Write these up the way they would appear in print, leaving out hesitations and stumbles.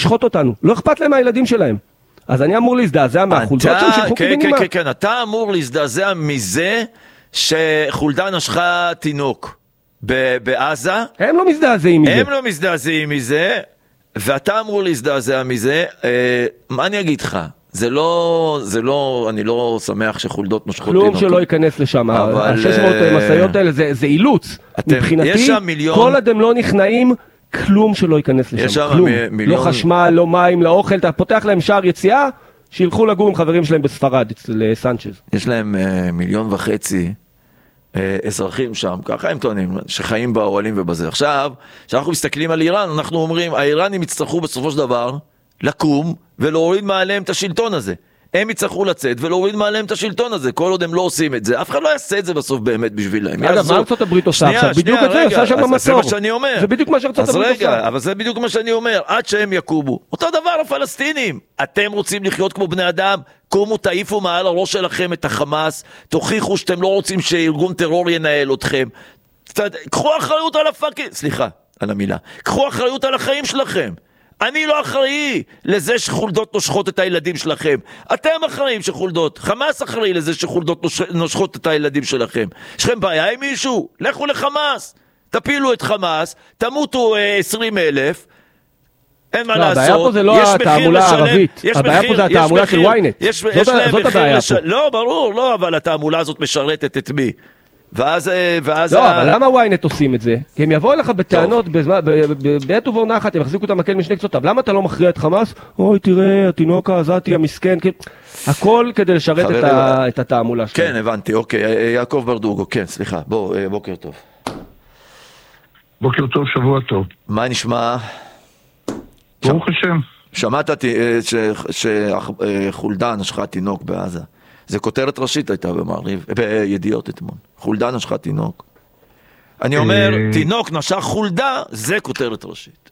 לשחוט אותנו. לא אכפת להם מהילדים שלהם. אז אני אמור להזדעזע מהחולדות שם שילכו קיבינימה. כן, אתה אמור להזדעזע מזה שחולדה נשכה תינוק בעזה. הם לא מזדעזעים מזה. הם לא מזדעזעים מזה, ואתה אמור להזדעזע מזה. מה אני אגיד לך? זה לא, אני לא שמח שחולדות נושכות תינוק. כלום שלא ייכנס לשם. ה-600 מסעיות האלה זה אילוץ. מבחינתי, כל עוד הם לא נכנעים, כלום שלא ייכנס לשם. כלום. לא חשמל, לא מים, לא אוכל. אתה פותח להם שער יציאה, שילכו לגור עם חברים שלהם בספרד, לסנצ'ז. יש להם 1.5 מיליון אזרחים שם, ככה הם טוענים, שחיים באוהלים ובזה. עכשיו, כשאנחנו מסתכלים על איראן, אנחנו אומרים, האיראנים יצטרכו בסופו של דבר לקום ולהוריד מעליהם את השלטון הזה. הם יצטרכו לצאת ולהוריד מעליהם את השלטון הזה. כל עוד הם לא עושים את זה, אף אחד לא יעשה את זה בסוף באמת בשבילהם. אגב, מה ארצות הברית עושה עכשיו? בדיוק את זה, עושה שם במצור. זה מה שאני אומר. זה בדיוק מה שארצות הברית עושה. אבל זה בדיוק מה שאני אומר, עד שהם יקומו. אותו דבר הפלסטינים. אתם רוצים לחיות כמו בני אדם? קומו, תעיפו מעל הראש שלכם את החמאס, תוכיחו שאתם לא רוצים שארגון טרור ינהל אתכם. קחו אחריות על הפאקינג, סליחה, על המילה. קחו אחריות על החיים שלכם. אני לא אחראי לזה שחולדות נושכות את הילדים שלכם. אתם אחראים שחולדות. חמאס אחראי לזה שחולדות נושכות את הילדים שלכם. יש לכם בעיה עם מישהו? לכו לחמאס. תפילו את חמאס, תמותו 20,000. אין מה לעשות. הבעיה פה זה לא התעמולה הערבית. הבעיה פה זה התעמולה של וויינט. זאת הבעיה פה. לא, ברור, לא, אבל התעמולה הזאת משרתת את מי? ואז לא, אבל למה וויינט עושים את זה? כי הם יבואו לך בטענות בעת ובעונה אחת, הם יחזיקו את המקל משני קצותיו. למה אתה לא מכריע את חמאס? אוי, תראה, התינוק העזתי, המסכן, הכל כדי לשרת את התעמולה שלו. כן, הבנתי, אוקיי, יעקב ברדוגו, כן, סליחה, בוקר טוב. בוקר טוב, שבוע טוב. מה נשמע? ברוך השם. שמעת שחולדה נשכה תינוק בעזה. זה כותרת ראשית הייתה במעריב, בידיעות אתמול. חולדה נשכה תינוק. אני אומר, תינוק נשך חולדה, זה כותרת ראשית.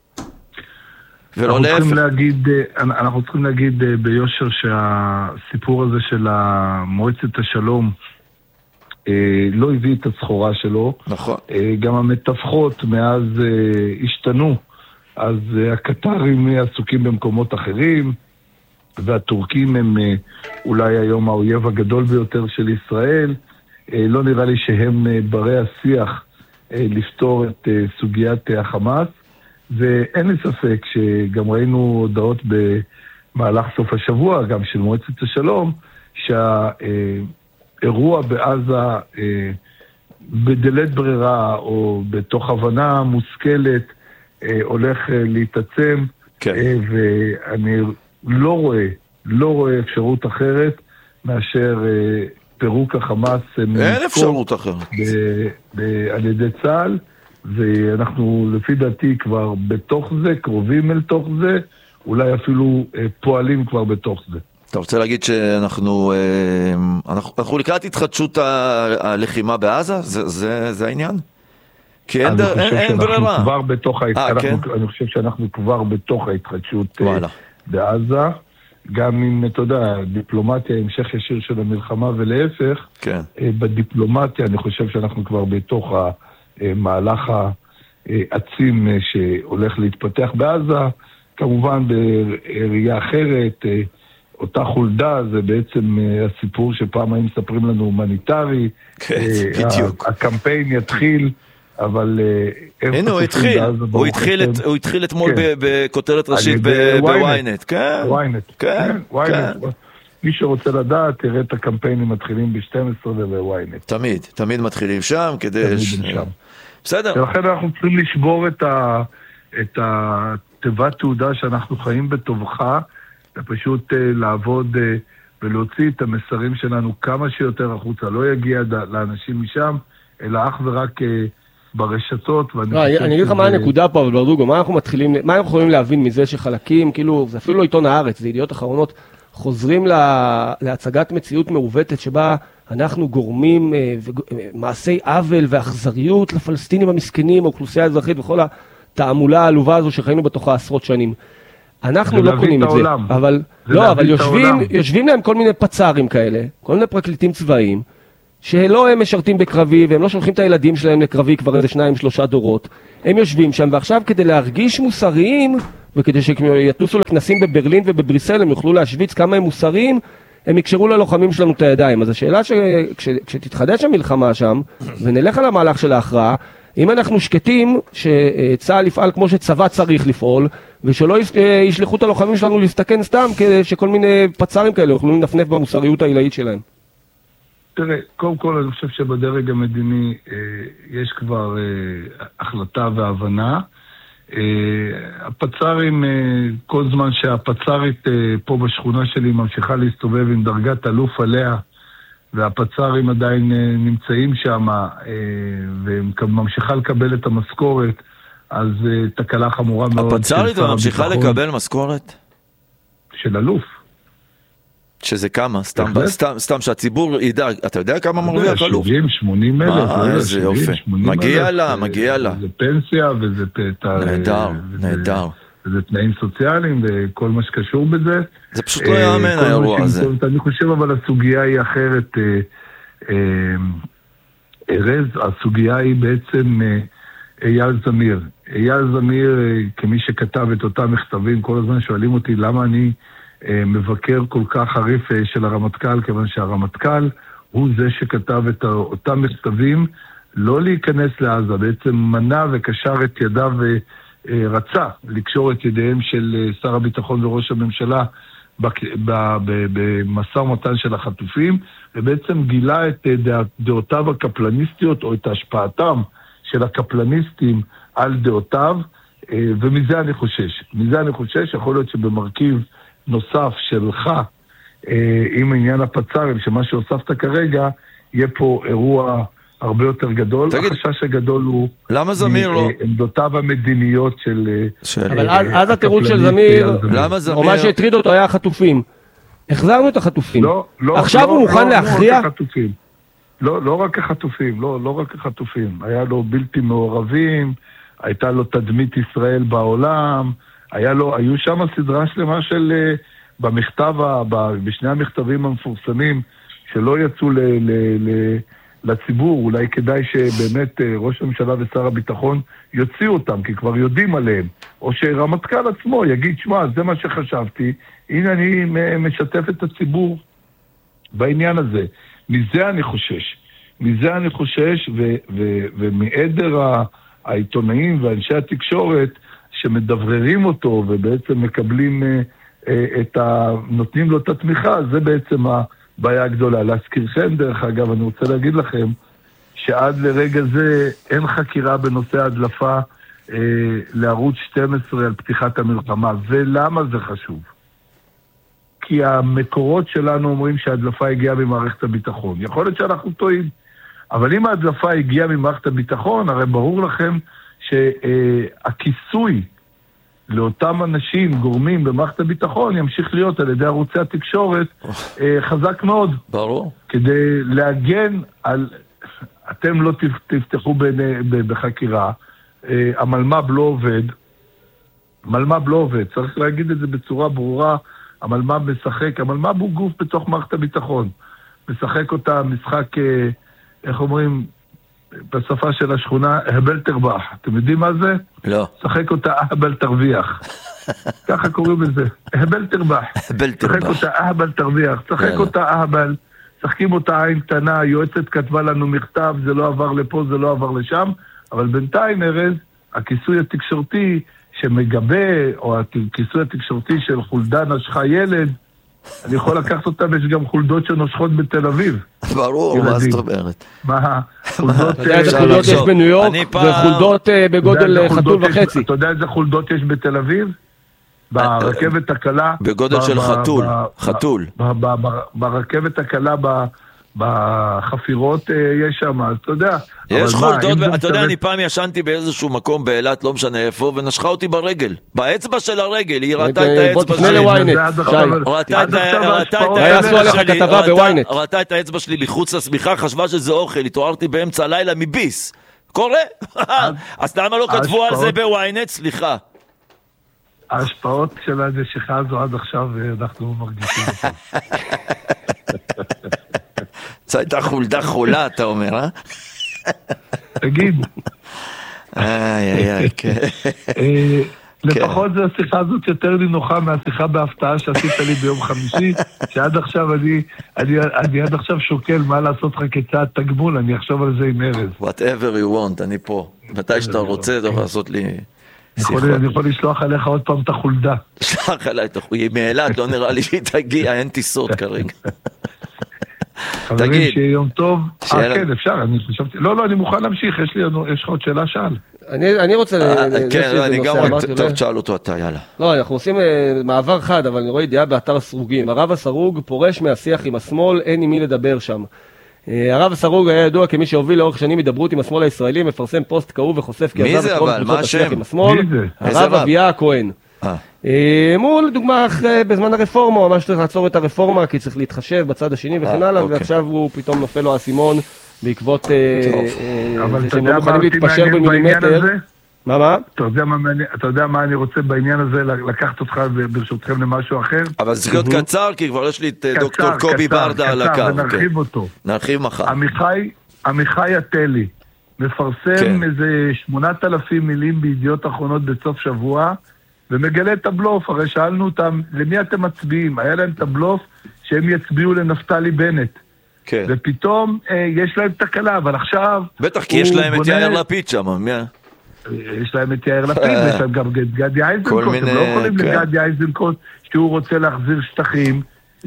אנחנו צריכים להגיד ביושר שהסיפור הזה של מועצת השלום לא הביא את הסחורה שלו. נכון. גם המתווכות מאז השתנו. אז הקטרים עסוקים במקומות אחרים, והטורקים הם אולי היום האויב הגדול ביותר של ישראל. לא נראה לי שהם ברי השיח לפתור את סוגיית החמאס, ואין לי ספק שגם ראינו הודעות במהלך סוף השבוע, גם של מועצת השלום, שהאירוע בעזה בדלת ברירה או בתוך הבנה מושכלת הולך להתעצם, כן. ואני לא רואה אפשרות אחרת מאשר פירוק החמאס. אין אפשרות אחרת. על ידי צה"ל, ואנחנו לפי דעתי כבר בתוך זה, קרובים אל תוך זה, אולי אפילו פועלים כבר בתוך זה. אתה רוצה להגיד שאנחנו לקראת התחדשות הלחימה בעזה? זה העניין? כי אין ברירה. אני חושב שאנחנו כבר בתוך ההתחדשות בעזה, גם אם, אתה יודע, דיפלומטיה, המשך ישיר של המלחמה ולהפך, כן. בדיפלומטיה אני חושב שאנחנו כבר בתוך המהלך העצים שהולך להתפתח בעזה, כמובן בראייה אחרת, אותה חולדה זה בעצם הסיפור שפעם היו מספרים לנו הומניטרי, בדיוק. הקמפיין יתחיל, אבל הנה, הוא התחיל אתמול בכותרת ראשית בוויינט. כן. מי שרוצה לדעת, תראה את הקמפיינים מתחילים ב-12 ובוויינט. תמיד מתחילים שם, כדי... בסדר. ולכן אנחנו צריכים לשבור את התיבת תעודה שאנחנו חיים בטובך, ופשוט לעבוד ולהוציא את המסרים שלנו כמה שיותר החוצה. לא יגיע לאנשים משם, אלא אך ורק ברשתות. אני אגיד לך מה הנקודה פה, אבל ברדוגו, מה אנחנו יכולים להבין מזה שחלקים, כאילו, זה אפילו לא עיתון הארץ, זה ידיעות אחרונות, חוזרים להצגת מציאות מעוותת שבה אנחנו גורמים מעשי עוול ואכזריות לפלסטינים המסכנים, האוכלוסייה האזרחית וכל התעמולה העלובה הזו שחיינו בתוכה עשרות שנים. אנחנו לא קונים את זה, אבל יושבים להם כל מיני פצרים כאלה, כל מיני פרקליטים צבאיים, שלא הם משרתים בקרבי, והם לא שולחים את הילדים שלהם לקרבי כבר איזה 2-3 דורות. הם יושבים שם, ועכשיו כדי להרגיש מוסריים, וכדי שיטוסו לכנסים בברלין ובבריסל, הם יוכלו להשוויץ כמה הם מוסריים, הם יקשרו ללוחמים שלנו את הידיים. אז השאלה שכשתתחדש המלחמה שם, ונלך על המהלך של ההכרעה, אם אנחנו שקטים שצה"ל יפעל כמו שצבא צריך לפעול, ושלא ישלחו את הלוחמים שלנו להסתכן סתם, כדי שכל מיני פצרים כאלה יוכלו לנפנף במוסריות העילאית שלהם. תראה, קודם כל אני חושב שבדרג המדיני יש כבר החלטה והבנה. הפצרים, כל זמן שהפצרית פה בשכונה שלי ממשיכה להסתובב עם דרגת אלוף עליה, והפצרים עדיין נמצאים שם, וממשיכה לקבל את המשכורת, אז תקלה חמורה מאוד. הפצרית ממשיכה לקבל משכורת? של אלוף. שזה כמה? סתם שהציבור ידע, אתה יודע כמה מרוויח אלוף? 70-80 אלף. איזה יופי. מגיע לה, מגיע לה. זה פנסיה וזה... נהדר, נהדר. וזה תנאים סוציאליים וכל מה שקשור בזה. זה פשוט לא יאמן האירוע הזה. אני חושב אבל הסוגיה היא אחרת. ארז, הסוגיה היא בעצם אייל זמיר. אייל זמיר, כמי שכתב את אותם מכתבים, כל הזמן שואלים אותי למה אני מבקר כל כך חריף של הרמטכ"ל, כיוון שהרמטכ"ל הוא זה שכתב את אותם מכתבים לא להיכנס לעזה, בעצם מנע וקשר את ידיו ורצה לקשור את ידיהם של שר הביטחון וראש הממשלה במשא ומתן של החטופים, ובעצם גילה את דעותיו הקפלניסטיות או את השפעתם של הקפלניסטים על דעותיו, ומזה אני חושש. מזה אני חושש, יכול להיות שבמרכיב נוסף שלך, עם עניין הפצרים, שמה שהוספת כרגע, יהיה פה אירוע הרבה יותר גדול. תגיד, החשש הגדול הוא... למה זמיר לא? עמדותיו המדיניות של... אבל אז התירוץ של זמיר, או מה שהטריד אותו היה החטופים. החזרנו את החטופים. עכשיו הוא מוכן להכריע? לא רק החטופים, לא רק החטופים. היה לו בלתי מעורבים, הייתה לו תדמית ישראל בעולם, היו שם סדרה שלמה של, במכתב, בשני המכתבים המפורסמים, שלא יצאו לציבור. אולי כדאי שבאמת ראש הממשלה ושר הביטחון יוציאו אותם, כי כבר יודעים עליהם. או שרמטכ"ל עצמו יגיד, שמע, זה מה שחשבתי, הנה אני משתף את הציבור בעניין הזה. מזה אני חושש, ומעדר העיתונאים ואנשי התקשורת שמדבררים אותו ובעצם מקבלים נותנים לו את התמיכה, זה בעצם הבעיה הגדולה. להזכירכם, דרך אגב, אני רוצה להגיד לכם שעד לרגע זה אין חקירה בנושא הדלפה לערוץ 12 על פתיחת המלחמה. ולמה זה חשוב? כי המקורות שלנו אומרים שההדלפה הגיעה ממערכת הביטחון. יכול להיות שאנחנו טועים, אבל אם ההדלפה הגיעה ממערכת הביטחון, הרי ברור לכם שהכיסוי לאותם אנשים, גורמים במערכת הביטחון, ימשיך להיות על ידי ערוצי התקשורת חזק מאוד. ברור. כדי להגן על... אתם לא תפתחו בחקירה, המלמ"ב לא עובד. המלמ"ב לא עובד, צריך להגיד את זה בצורה ברורה. המלמ"ב משחק, המלמ"ב הוא גוף בתוך מערכת הביטחון. משחק אותה משחק, איך אומרים, בשפה של השכונה, הבל תרבח. אתם יודעים מה זה? לא. שחק אותה אהבל תרוויח. ככה קוראים לזה. הבל תרבח. שחק אותה אהבל תרוויח. שחק אותה אהבל. שחקים אותה עין קטנה. היועצת כתבה לנו מכתב, זה לא עבר לפה, זה לא עבר לשם. אבל בינתיים, ארז, הכיסוי התקשורתי שמגבה, או הכיסוי התקשורתי של חולדה נשכה ילד, אני יכול לקחת אותם, יש גם חולדות שנושכות בתל אביב. ברור, מה זאת אומרת? מה? חולדות... אתה יודע איזה חולדות יש בניו יורק, וחולדות בגודל חתול וחצי. אתה יודע איזה חולדות יש בתל אביב? ברכבת הקלה... בגודל של חתול. ברכבת הקלה, בחפירות יש שם, אז אתה יודע. יש חולדות, אתה יודע, אני פעם ישנתי באיזשהו מקום באילת, לא משנה איפה, ונשכה אותי ברגל. באצבע של הרגל, היא ראתה את האצבע שלי. ראתה את האצבע שלי מחוץ לסמיכה, חשבה שזה אוכל, התעוררתי באמצע הלילה מביס. קורה? אז למה לא כתבו על זה בוויינט? סליחה. ההשפעות של הנשיכה הזו עד עכשיו אנחנו מרגישים אותם. זו הייתה חולדה חולה, אתה אומר, אה? תגיד. כן. לפחות השיחה הזאת יותר לי נוחה מהשיחה בהפתעה שעשית לי ביום חמישי, שעד עכשיו אני עד עכשיו שוקל מה לעשות לך כצעד תגמול, אני אחשוב על זה עם ארז. Whatever you want, אני פה. מתי שאתה רוצה, אתה יכול לעשות לי שיחות. אני יכול לשלוח עליך עוד פעם את החולדה. שלח עליי, היא מאילת, לא נראה לי שהיא תגיע, אין טיסות כרגע. חברים, שיהיה יום טוב. כן, אפשר, אני חשבתי. לא, אני מוכן להמשיך, יש לך עוד שאלה שאל. אני רוצה... כן, אני גם רוצה, טוב, תשאל אותו אתה, יאללה. לא, אנחנו עושים מעבר חד, אבל אני רואה ידיעה באתר הסרוגים. הרב הסרוג פורש מהשיח עם השמאל, אין עם מי לדבר שם. הרב הסרוג היה ידוע כמי שהוביל לאורך שנים הידברות עם השמאל הישראלי, מפרסם פוסט כאוב וחושף כי עזב את רוב קבוצות השיח עם השמאל. הרב אביה הכהן. מול דוגמה בזמן הרפורמה, הוא ממש צריך לעצור את הרפורמה, כי צריך להתחשב בצד השני וכן הלאה, ועכשיו הוא פתאום נופל לו האסימון בעקבות שהם לא מוכנים להתפשר במילימטר. מה? אתה יודע מה אני רוצה בעניין הזה, לקחת אותך ברשותכם למשהו אחר? אבל זה להיות קצר, כי כבר יש לי את דוקטור קובי ברדה על הקו. ונרחיב אותו. נרחיב מחר. עמיחי התלי מפרסם איזה 8,000 מילים בידיעות אחרונות בסוף שבוע, ומגלה את הבלוף. הרי שאלנו אותם, למי אתם מצביעים? היה להם את הבלוף שהם יצביעו לנפתלי בנט. כן. ופתאום יש להם תקלה, אבל עכשיו... בטח, כי יש להם את יאיר לפיד שם, יש להם את יאיר לפיד, יש להם גם את גדי איזנקוט, הם לא יכולים לגדי איזנקוט שהוא רוצה להחזיר שטחים,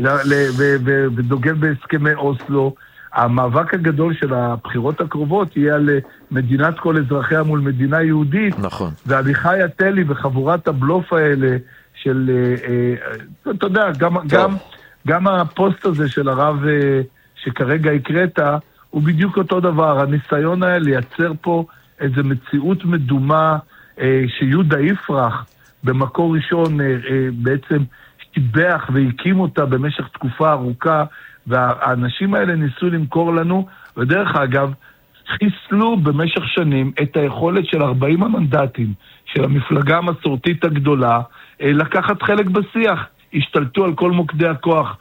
ודוגל בהסכמי אוסלו. המאבק הגדול של הבחירות הקרובות יהיה על מדינת כל אזרחיה מול מדינה יהודית. נכון. ועמיחי התלי וחבורת הבלוף האלה של, אתה יודע, גם הפוסט הזה של הרב שכרגע הקראת, הוא בדיוק אותו דבר. הניסיון היה לייצר פה איזו מציאות מדומה שיהודה יפרח במקור ראשון בעצם שיבח והקים אותה במשך תקופה ארוכה, והאנשים האלה ניסו למכור לנו, ודרך אגב, חיסלו במשך שנים את היכולת של 40 המנדטים של המפלגה המסורתית הגדולה לקחת חלק בשיח. השתלטו על כל מוקדי הכוח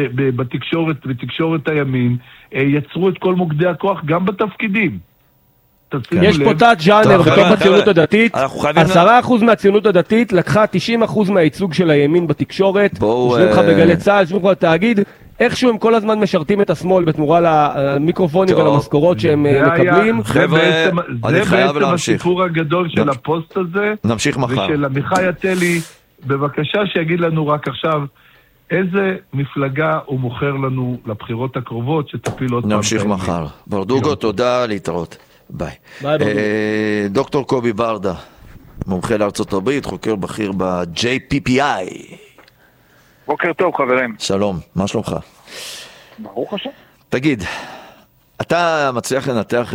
בתקשורת הימין, יצרו את כל מוקדי הכוח גם בתפקידים. יש פה תת ז'אנר בתוך הציונות הדתית, 10% מהציונות הדתית לקחה 90% מהייצוג של הימין בתקשורת, יושבים לך בגלי צה"ל, יושבים לך בתאגיד, איכשהו הם כל הזמן משרתים את השמאל בתמורה למיקרופונים ולמשכורות שהם מקבלים. חבר'ה, אני חייב להמשיך. זה בעצם הסיפור הגדול של הפוסט הזה. נמשיך מחר. ושל עמיחי התלי, בבקשה שיגיד לנו רק עכשיו, איזה מפלגה הוא מוכר לנו לבחירות הקרובות, שתפיל עוד פעם. נמשיך מחר. ברדוגו, תודה, להתראות. ביי. דוקטור קובי ברדה, מומחה לארצות הברית, חוקר בכיר ב-JPPI. בוקר טוב חברים. שלום, מה שלומך? ברוך השם. תגיד, אתה מצליח לנתח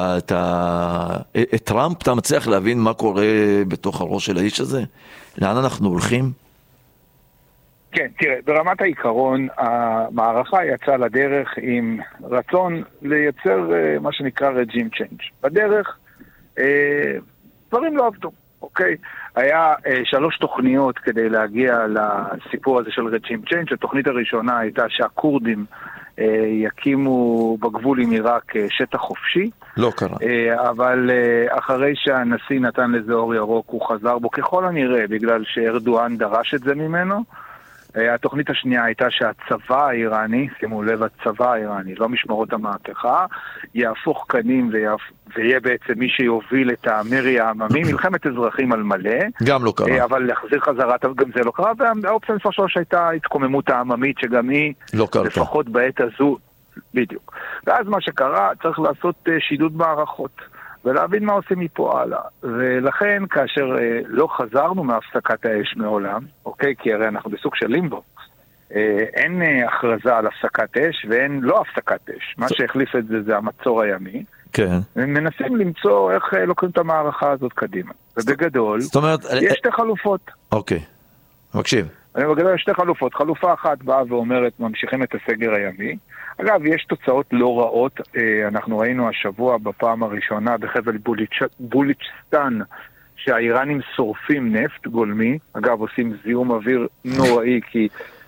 את טראמפ? אתה מצליח להבין מה קורה בתוך הראש של האיש הזה? לאן אנחנו הולכים? כן, תראה, ברמת העיקרון, המערכה יצאה לדרך עם רצון לייצר מה שנקרא regime change. בדרך, דברים לא עבדו, אוקיי? היה 3 תוכניות כדי להגיע לסיפור הזה של regime change. התוכנית הראשונה הייתה שהקורדים יקימו בגבול עם עיראק שטח חופשי. לא קרה. אבל אחרי שהנשיא נתן לזה אור ירוק, הוא חזר בו ככל הנראה, בגלל שארדואן דרש את זה ממנו. התוכנית השנייה הייתה שהצבא האיראני, שימו לב, הצבא האיראני, לא משמרות המהפכה, יהפוך קנים ויהיה בעצם מי שיוביל את המרי העממי, מלחמת אזרחים על מלא. גם לא קרה. אבל להחזיר חזרה, גם זה לא קרה, והאופציה מספר 3 הייתה התקוממות העממית, שגם היא, לא לפחות בעת הזו, בדיוק. ואז מה שקרה, צריך לעשות שידוד מערכות. ולהבין מה עושים מפה הלאה. ולכן, כאשר לא חזרנו מהפסקת האש מעולם, אוקיי? כי הרי אנחנו בסוג של לימבו, אין הכרזה על הפסקת אש ואין לא הפסקת אש. מה שהחליף את זה זה המצור הימי. כן. ומנסים למצוא איך לוקחים את המערכה הזאת קדימה. ובגדול, זאת אומרת, יש 2 חלופות. אוקיי, מקשיב. בגדול יש 2 חלופות. חלופה אחת באה ואומרת, ממשיכים את הסגר הימי. אגב, יש תוצאות לא רעות. אנחנו ראינו השבוע בפעם הראשונה בחבל בוליצ'סטן שהאיראנים שורפים נפט גולמי. אגב, עושים זיהום אוויר נוראי, כי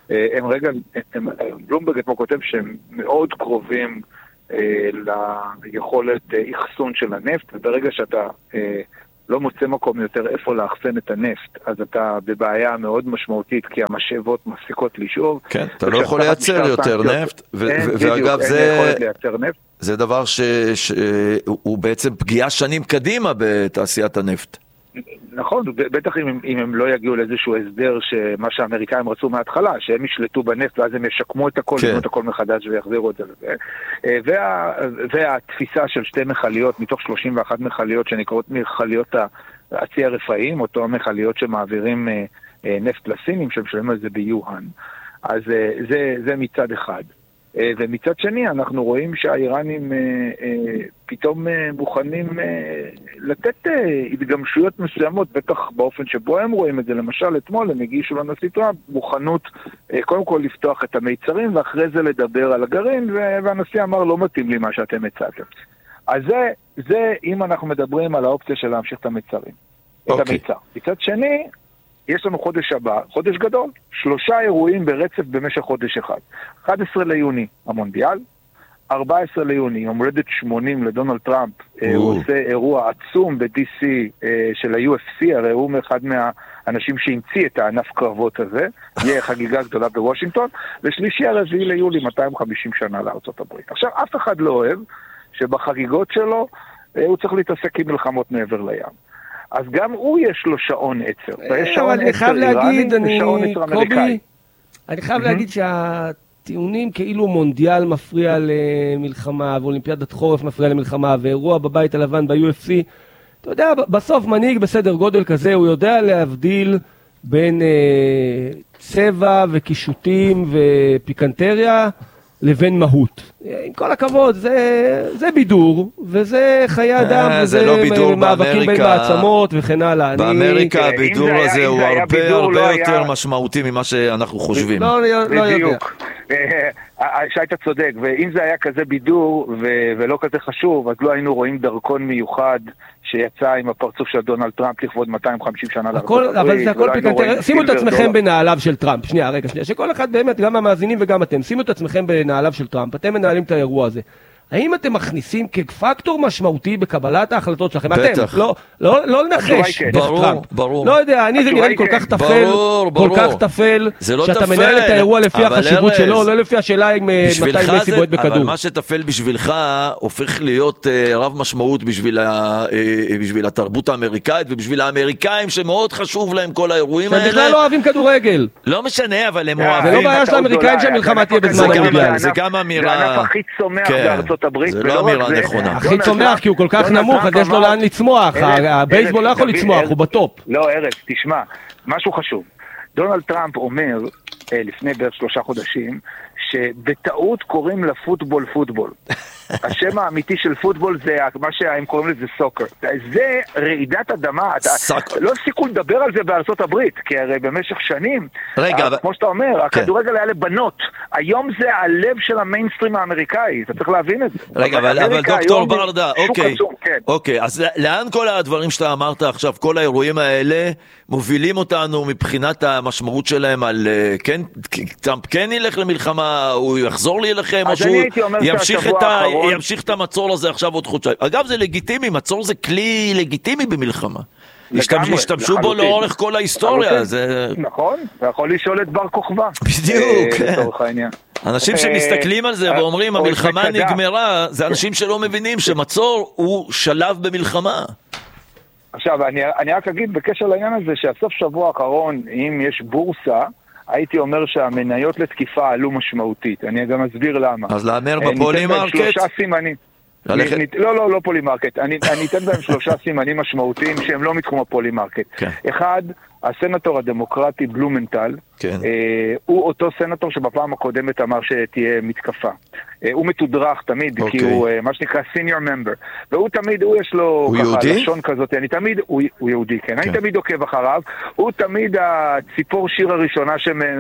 בלומברג אתמול כותב שהם מאוד קרובים ליכולת אחסון של הנפט, וברגע שאתה לא מוצא מקום יותר איפה לאחסן את הנפט, אז אתה בבעיה מאוד משמעותית, כי המשאבות מפסיקות לשאוב. כן, אתה לא יכול לייצר יותר נפט, ואגב זה דבר שהוא בעצם פגיעה שנים קדימה בתעשיית הנפט. נכון, בטח אם הם לא יגיעו לאיזשהו הסדר שמה שהאמריקאים רצו מההתחלה, שהם ישלטו בנפט ואז הם ישקמו את הכל, ישקמו את הכל מחדש ויחזירו את זה. והתפיסה של 2 מכליות מתוך 31 מכליות שנקראות מכליות הצי הרפאים, אותו מכליות שמעבירים נפט לסינים שמשלמים על זה ביוהן. אז זה מצד אחד. ומצד שני אנחנו רואים שהאיראנים פתאום מוכנים לתת התגמשויות מסוימות, בטח באופן שבו הם רואים את זה. למשל אתמול הם הגישו לנשיא טראמפ מוכנות קודם כל לפתוח את המיצרים ואחרי זה לדבר על הגרעין, והנשיא אמר לא מתאים לי מה שאתם הצעתם. אז זה אם אנחנו מדברים על האופציה של להמשיך את המיצרים, את המיצר. מצד שני יש לנו חודש הבא, חודש גדול, 3 אירועים ברצף במשך חודש אחד. 11 ליוני המונדיאל, 14 ליוני יום הולדת 80 לדונלד טראמפ, הוא עושה אירוע עצום ב-DC של ה-UFC, הרי הוא אחד מהאנשים שהמציא את הענף קרבות הזה, יהיה חגיגה גדולה בוושינגטון, ושלישי 4 ליולי 250 שנה לארצות הברית. עכשיו אף אחד לא אוהב שבחגיגות שלו הוא צריך להתעסק עם מלחמות מעבר לים. אז גם הוא יש לו שעון עצר. אבל אני חייב להגיד, קובי, אני חייב להגיד שהטיעונים כאילו מונדיאל מפריע למלחמה, ואולימפיאדת חורף מפריע למלחמה, ואירוע בבית הלבן ב-UFC, אתה יודע, בסוף מנהיג בסדר גודל כזה, הוא יודע להבדיל בין צבע וקישוטים ופיקנטריה, לבין מהות. עם כל הכבוד, זה בידור, וזה חיי אדם, וזה מאבקים בין מעצמות וכן הלאה. באמריקה הבידור הזה הוא הרבה יותר משמעותי ממה שאנחנו חושבים. לא יודע. שהיית צודק, ואם זה היה כזה בידור ולא כזה חשוב, אז לא היינו רואים דרכון מיוחד שיצא עם הפרצוף של דונלד טראמפ לכבוד 250 שנה לארצות הברית. אבל זה הכל פיקנטריה. שימו את עצמכם בנעליו של טראמפ. שנייה, שכל אחד באמת, גם המאזינים וגם אתם, שימו את עצמכם בנעליו של טראמפ. אתם מנהלים את האירוע הזה. האם אתם מכניסים כפקטור משמעותי בקבלת ההחלטות שלכם? בטח. אתם, לא לנחש. ברור. לא יודע, אני זה נראה לי כל כך תפל, כל כך תפל, שאתה מנהל את האירוע לפי החשיבות שלו, לא לפי השאלה אם מתי מסי בועט בכדור. אבל מה שתפל בשבילך הופך להיות רב משמעות בשביל התרבות האמריקאית, ובשביל האמריקאים שמאוד חשוב להם כל האירועים האלה. שבכלל לא אוהבים כדורגל. לא משנה, אבל הם אוהבים. זה לא בעיה של האמריקאים שהמלחמה תהיה בזמן המונדיאל. זה גם אמירה. זה הענף הכי צומח בארצות הברית. זה לא אמירה נכונה. הכי צומח כי הוא כל כך נמוך, אז יש לו לאן לצמוח. הבייסבול לא יכול לצמוח, הוא בטופ. לא, ארץ, תשמע, משהו חשוב. דונלד טראמפ אומר, לפני בערך 3 חודשים, שבטעות קוראים לפוטבול פוטבול. השם האמיתי של פוטבול זה מה שהם קוראים לזה סוקר. זה רעידת אדמה. לא סיכוי לדבר על זה בארצות הברית, כי הרי במשך שנים, כמו שאתה אומר, הכדורגל היה לבנות. היום זה הלב של המיינסטרים האמריקאי. אתה צריך להבין את זה. רגע, אבל דוקטור ברדה, אוקיי, אז לאן כל הדברים שאתה אמרת עכשיו, כל האירועים האלה, מובילים אותנו מבחינת המשמעות שלהם על, טראמפ כן ילך למלחמה, הוא יחזור להילחם, או שהוא ימשיך את המצור הזה עכשיו עוד חודשיים. אגב, זה לגיטימי, מצור זה כלי לגיטימי במלחמה. השתמשו בו לאורך כל ההיסטוריה. נכון, אתה יכול לשאול את בר כוכבא. בדיוק. אנשים שמסתכלים על זה ואומרים, המלחמה נגמרה, זה אנשים שלא מבינים שמצור הוא שלב במלחמה. עכשיו, אני רק אגיד בקשר לעניין הזה, שהסוף שבוע האחרון, אם יש בורסה, הייתי אומר שהמניות לתקיפה עלו משמעותית. אני גם אסביר למה. אז לאמר בפולימרקט? ניתן 3 סימנים. לא פולימרקט. אני אתן בהם 3 סימנים משמעותיים שהם לא מתחום הפולימרקט. אחד, הסנטור הדמוקרטי בלומנטל, הוא אותו סנטור שבפעם הקודמת אמר שתהיה מתקפה. הוא מתודרך תמיד, כי הוא מה שנקרא senior member, והוא תמיד, הוא יש לו ככה לשון כזאת, הוא יהודי, כן, אני תמיד עוקב אחריו, הוא תמיד הציפור שיר הראשונה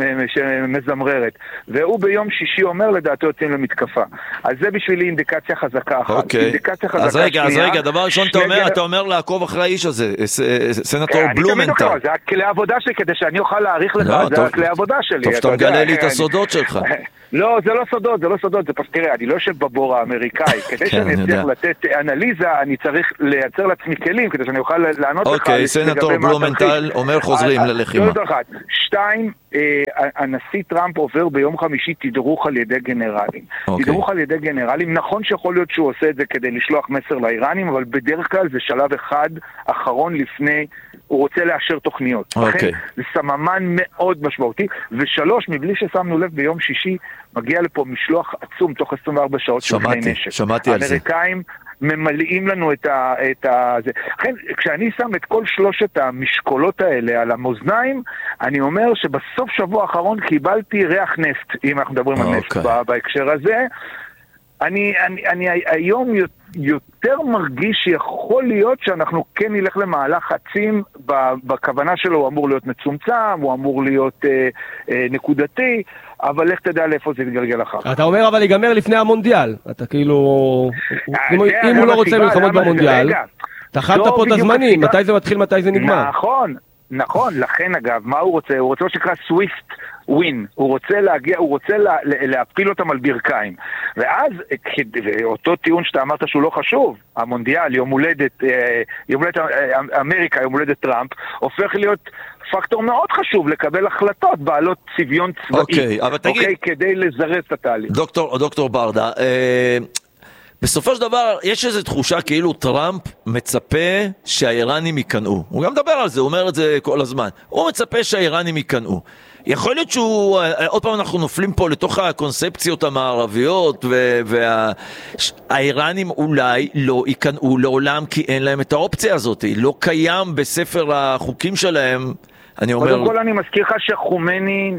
שמזמררת, והוא ביום שישי אומר לדעתו יוצאים למתקפה. אז זה בשבילי אינדיקציה חזקה אחת. אז רגע, דבר ראשון אתה אומר לעקוב אחרי האיש הזה, סנטור בלומנטל. זה כלי עבודה שלי, כדי שאני אוכל להעריך לך, זה כלי עבודה שלי. טוב שאתה מגלה לי את הסודות שלך. לא, זה לא סודות, זה פשוט, תראה, אני לא יושב בבור האמריקאי, כדי שאני אצליח לתת אנליזה, אני צריך לייצר לעצמי כלים, כדי שאני אוכל לענות לך. אוקיי, סנטור בלומנטל אומר חוזרים ללחימה. 2, הנשיא טראמפ עובר ביום חמישי תדרוך על ידי גנרלים. תדרוך על ידי גנרלים, נכון שיכול להיות שהוא עושה את זה כדי לשלוח מסר לאיראנים, אבל בדרך כלל זה שלב אחד אחרון לפני, הוא רוצה לאשר תוכניות. לכן זה סממן מאוד משמעותי. 3, מבלי ששמנו לב ביום שישי, מגיע לפה משלוח עצום תוך 24 שעות של כלי נשק. שמעתי על זה. האמריקאים ממלאים לנו את זה. לכן, כשאני שם את כל 3 המשקולות האלה על המאזניים, אני אומר שבסוף שבוע האחרון קיבלתי ריח נפט, אם אנחנו מדברים על נפט בהקשר הזה. אני היום יותר מרגיש שיכול להיות שאנחנו כן נלך למהלך עצים, בכוונה שלו הוא אמור להיות מצומצם, הוא אמור להיות נקודתי, אבל לך תדע לאיפה זה יתגלגל אחר. אתה אומר אבל ייגמר לפני המונדיאל, אתה כאילו, אם הוא לא רוצה מלחמות במונדיאל, אתה חלת פה את הזמנים, מתי זה מתחיל, מתי זה נגמר. נכון, לכן אגב, מה הוא רוצה? הוא רוצה שנקרא סוויפט ווין, הוא רוצה להגיע, הוא רוצה להפיל אותם על ברכיים. ואז, אותו טיעון שאתה אמרת שהוא לא חשוב, המונדיאל, יום הולדת אמריקה, יום הולדת טראמפ, הופך להיות פקטור מאוד חשוב לקבל החלטות בעלות צביון צבאי, כדי לזרז את התהליך. דוקטור ברדה, בסופו של דבר, יש איזו תחושה כאילו טראמפ מצפה שהאיראנים ייכנעו. הוא גם מדבר על זה, הוא אומר את זה כל הזמן. הוא מצפה שהאיראנים ייכנעו. יכול להיות שהוא, עוד פעם אנחנו נופלים פה לתוך הקונספציות המערביות, והאיראנים אולי לא ייכנעו לעולם, כי אין להם את האופציה הזאת. לא קיים בספר החוקים שלהם. קודם כל אני מזכיר לך שחומני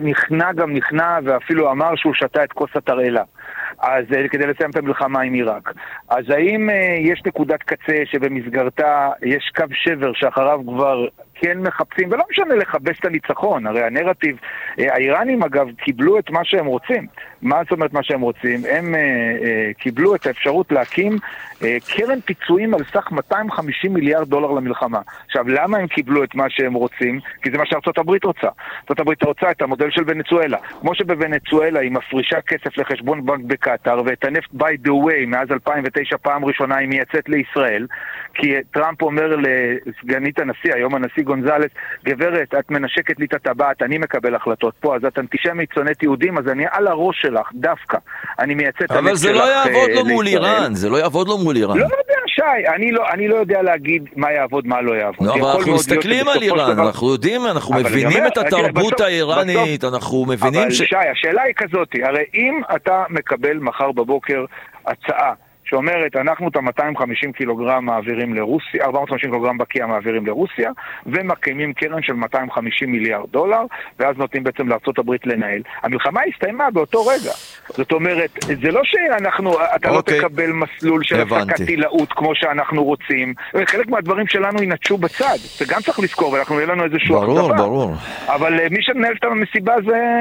נכנע ואפילו אמר שהוא שתה את כוס התרעלה. אז כדי לסיים את המלחמה עם עיראק. אז האם יש נקודת קצה שבמסגרתה יש קו שבר שאחריו כבר כן מחפשים, ולא משנה לחבש את הניצחון, הרי הנרטיב, האיראנים אגב קיבלו את מה שהם רוצים. מה זאת אומרת מה שהם רוצים? הם קיבלו את האפשרות להקים קרן פיצויים על סך $250 מיליארד למלחמה. עכשיו, למה הם קיבלו את מה שהם רוצים? כי זה מה שארצות הברית רוצה. ארצות הברית רוצה את המודל של ונצואלה. כמו שבוונצואלה היא מפרישה כסף לחשבון בנק בקטר, ואת הנפט by the way, מאז 2009 פעם ראשונה היא מייצאת לישראל, כי טראמפ אומר לסגנית הנשיא, היום הנשיא גונזלס, גברת, את מנשקת לי את הטבעת, אני מקבל החלטות פה, אז את אנטישמית צונאת יהודים, אז אני על הראש שלך, דווקא. אני מייצאת אבל זה לא יעבוד לו מול איראן, זה לא יעבוד לו מול איראן. לא יודע, שי, אני לא יודע להגיד מה יעבוד, מה לא יעבוד. אבל אנחנו מסתכלים על איראן, אנחנו יודעים, אנחנו מבינים את התרבות האיראנית, אנחנו מבינים אבל שי, השאלה היא כזאת, הרי אם אתה מקבל מחר בבוקר הצעה, שאומרת, אנחנו את ה-250 קילוגרם מעבירים לרוסיה, 450 קילוגרם בקיע מעבירים לרוסיה, ומקימים קרן של $250 מיליארד, ואז נותנים בעצם לארצות הברית לנהל. המלחמה הסתיימה באותו רגע. זאת אומרת, זה לא אתה לא תקבל מסלול של הפסקת טילאות כמו שאנחנו רוצים. חלק מהדברים שלנו ינטשו בצד. זה גם צריך לזכור, ואנחנו יהיה לנו איזשהו החטפה. ברור. אבל מי שמנהל את המסיבה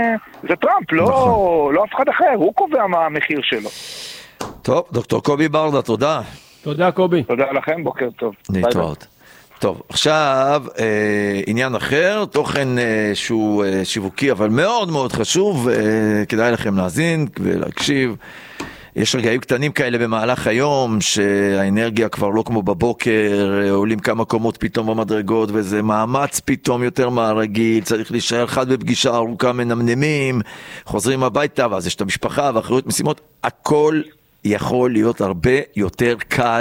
זה טראמפ, לא אף אחד אחר. הוא קובע מה המחיר שלו. טוב, דוקטור קובי ברדה, תודה. תודה קובי. תודה לכם, בוקר טוב. להתראות. טוב, עכשיו עניין אחר, תוכן שהוא שיווקי אבל מאוד מאוד חשוב, כדאי לכם להאזין ולהקשיב. יש רגעים קטנים כאלה במהלך היום שהאנרגיה כבר לא כמו בבוקר, עולים כמה קומות פתאום במדרגות וזה מאמץ פתאום יותר מהרגיל, צריך להישאר אחד בפגישה ארוכה מנמנמים, חוזרים הביתה ואז יש את המשפחה ואחריות משימות, הכל יכול להיות הרבה יותר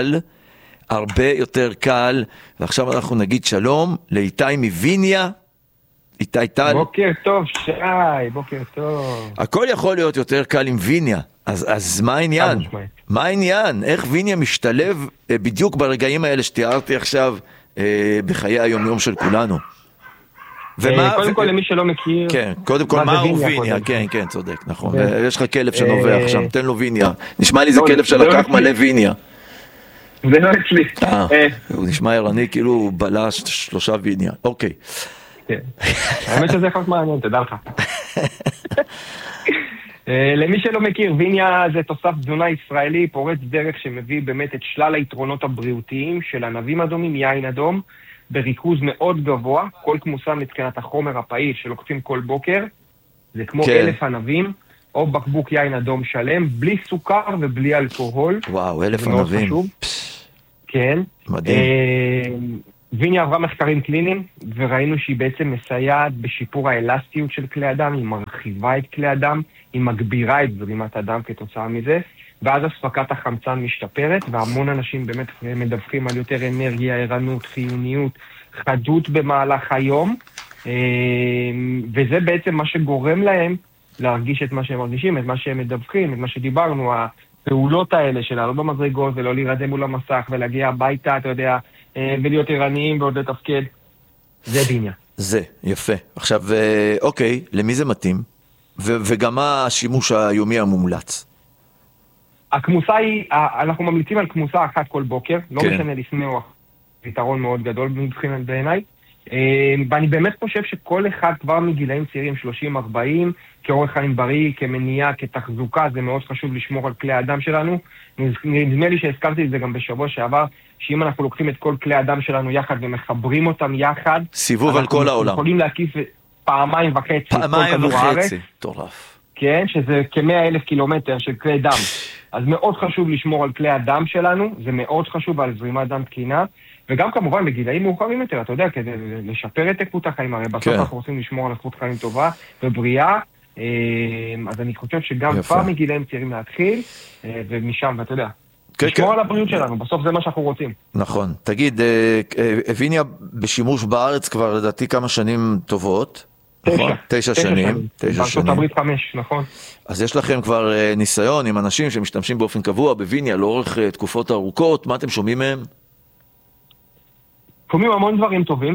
קל, ועכשיו אנחנו נגיד שלום לאיתי מוויניה. איתי טל. בוקר טוב שי, בוקר טוב. הכל יכול להיות יותר קל עם וויניה, אז מה העניין? מה העניין? איך וויניה משתלב בדיוק ברגעים האלה שתיארתי עכשיו בחיי היום יום של כולנו? קודם כל למי שלא מכיר, כן, קודם כל מה הוא וויניה? כן, צודק, נכון. יש לך כלב שנובח שם, תן לו וויניה. נשמע לי זה כלב שלקח מלא וויניה. זה לא אצלי. הוא נשמע ערני כאילו הוא בלע 3 וויניה. אוקיי. האמת שזה יכול להיות מעניין, תדע לך. למי שלא מכיר, וויניה זה תוסף תזונה ישראלי פורץ דרך שמביא באמת את שלל היתרונות הבריאותיים של ענבים אדומים, יין אדום, בריכוז מאוד גבוה, כל כמוסה מבחינת החומר הפעיל שלוקחים כל בוקר, זה כמו כן. 1,000 ענבים, או בקבוק יין אדום שלם, בלי סוכר ובלי אלכוהול. וואו, 1,000 זה מאוד ענבים. חשוב. כן. מדהים. ויניה עברה מחקרים קליניים, וראינו שהיא בעצם מסייעת בשיפור האלסטיות של כלי אדם, היא מרחיבה את כלי אדם, היא מגבירה את זרימת הדם כתוצאה מזה, ואז הספקת החמצן משתפרת, והמון אנשים באמת מדווחים על יותר אנרגיה, ערנות, חיוניות, חדות במהלך היום, וזה בעצם מה שגורם להם להרגיש את מה שהם מרגישים, את מה שהם מדווחים, את מה שדיברנו, הפעולות האלה של לעלות במדרגות ולא להירדם מול המסך ולהגיע הביתה, אתה יודע, ולהיות ערניים ועוד לתפקד, זה ויניה. זה, יפה. עכשיו, אוקיי, למי זה מתאים? וגם מה השימוש היומי המומלץ? הכמוסה היא, אנחנו ממליצים על כמוסה אחת כל בוקר, לא כן. משנה לפני או יתרון מאוד גדול מבחינת בעיניי, ואני באמת חושב שכל אחד כבר מגילאים צעירים 30-40, כאורך חיים בריא, כמניעה, כתחזוקה, זה מאוד חשוב לשמור על כלי האדם שלנו. נדמה לי שהזכרתי את זה גם בשבוע שעבר, שאם אנחנו לוקחים את כל כלי האדם שלנו יחד ומחברים אותם יחד, סיבוב על כל העולם. אנחנו יכולים להקיף 2.5 פעמיים וחצי, טורף. כן, שזה כ100,000 קילומטר של כלי דם. אז מאוד חשוב לשמור על כלי הדם שלנו, זה מאוד חשוב על זרימת דם תקינה, וגם כמובן בגילאים מאוחרים יותר, אתה יודע, כדי לשפר את איכות החיים, הרי בסוף אנחנו רוצים לשמור על איכות חיים טובה ובריאה, אז אני חושב שגם כבר מגילאים צעירים להתחיל, ומשם, ואתה יודע, לשמור על הבריאות שלנו, בסוף זה מה שאנחנו רוצים. נכון. תגיד, ויניה בשימוש בארץ כבר לדעתי כמה שנים טובות, נכון? 9 שנים. בארצות הברית 5, נכון. אז יש לכם כבר ניסיון עם אנשים שמשתמשים באופן קבוע בוויניה לאורך תקופות ארוכות, מה אתם שומעים מהם? שומעים המון דברים טובים.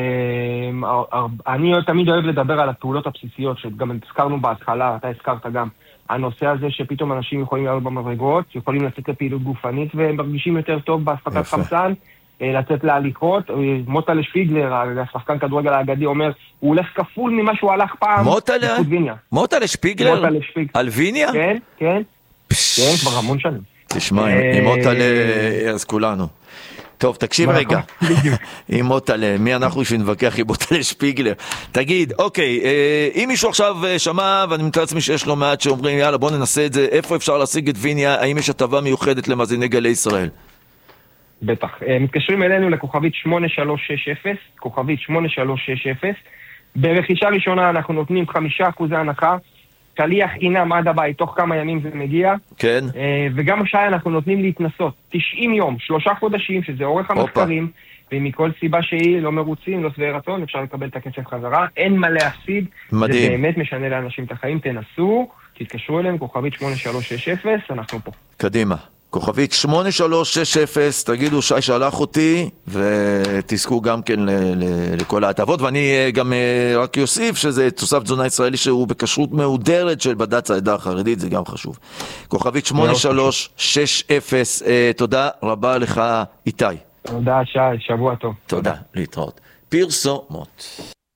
אני תמיד אוהב לדבר על הפעולות הבסיסיות, שגם הזכרנו בהתחלה, אתה הזכרת גם, הנושא הזה שפתאום אנשים יכולים לעלות במדרגות, יכולים לצאת לפעילות גופנית והם מרגישים יותר טוב בהספקת חמצן, לצאת להליכות. מוטלה שפיגלר, השחקן כדורגל האגדי, אומר, הוא הולך כפול ממה שהוא הלך פעם. מוטלה שפיגלר? על ויניה? כן, כן. כן, כבר המון שנים. תשמע, עם מוטלה, אז כולנו. טוב, תקשיב רגע, עם מוטלה, מי אנחנו שנתווכח עם מוטלה שפיגלר? תגיד, אוקיי, אם מישהו עכשיו שמע, ואני מתאר לעצמי שיש לו מעט שאומרים, יאללה, בוא ננסה את זה, איפה אפשר להשיג את ויניה? האם יש הטבה מיוחדת למאזיני גלי ישראל? בטח. מתקשרים אלינו לכוכבית 8360, כוכבית 8360. ברכישה ראשונה אנחנו נותנים 5% הנחה, שליח חינם עד הבית, תוך כמה ימים זה מגיע. כן. וגם שי אנחנו נותנים להתנסות. 90 יום, 3 חודשים, שזה אורך המחקרים, ומכל סיבה שהיא לא מרוצים, לא שבעי רצון, אפשר לקבל את הכסף חזרה. אין מה להפסיד. מדהים. זה באמת משנה לאנשים את החיים. תנסו, תתקשרו אליהם, כוכבית 8360, אנחנו פה. קדימה. כוכבית 8360, תגידו שי שלח אותי, ותזכו גם כן לכל ההטבות, ואני גם רק יוסיף שזה תוסף תזונה ישראלי שהוא בכשרות מהודרת של בד"ץ העדה החרדית, זה גם חשוב. כוכבית 8360, תודה רבה לך איתי. תודה שי, שבוע טוב. תודה, להתראות. פרסומות.